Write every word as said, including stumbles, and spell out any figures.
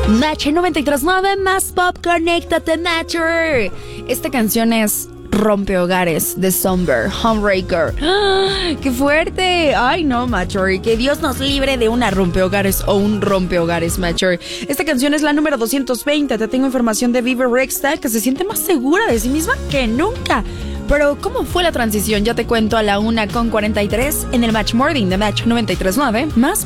Match noventa y tres punto nueve, más pop, conéctate, Matcher. Esta canción es Rompehogares de Somber, Homebreaker. ¡Ah, ¡qué fuerte! Ay, no, Matcher. Que Dios nos libre de una rompehogares o un rompehogares, Matcher. Esta canción es la número doscientos veinte. Te tengo información de Vivi Rexta, que se siente más segura de sí misma que nunca. Pero, ¿cómo fue la transición? Ya te cuento a la una con cuarenta y tres en el Match Morning de Match noventa y tres punto nueve, más